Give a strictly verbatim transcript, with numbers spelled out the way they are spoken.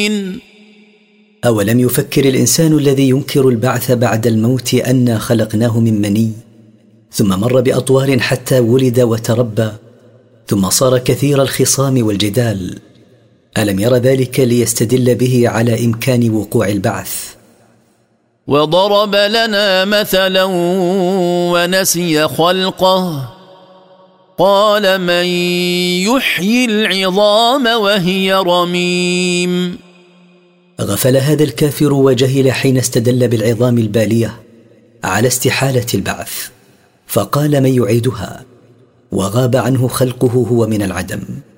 أولم يفكر الإنسان الذي ينكر البعث بعد الموت أنا خلقناه من مني ثم مر بأطوار حتى ولد وتربى ثم صار كثير الخصام والجدال؟ ألم ير ذلك ليستدل به على إمكان وقوع البعث؟ وضرب لنا مثلا ونسي خلقه قال من يحيي العظام وهي رميم. غفل هذا الكافر وجهل حين استدل بالعظام البالية على استحالة البعث، فقال من يعيدها، وغاب عنه خلقه هو من العدم.